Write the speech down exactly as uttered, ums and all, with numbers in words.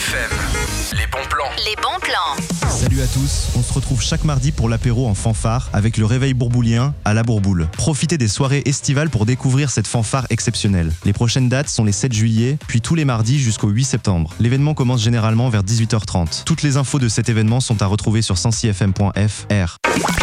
F M, les bons plans. Les bons plans. Salut à tous, on se retrouve chaque mardi pour l'apéro en fanfare avec le réveil bourboulien à la Bourboule. Profitez des soirées estivales pour découvrir cette fanfare exceptionnelle. Les prochaines dates sont les sept juillet, puis tous les mardis jusqu'au huit septembre. L'événement commence généralement vers dix-huit heures trente. Toutes les infos de cet événement sont à retrouver sur cent six f m point f r.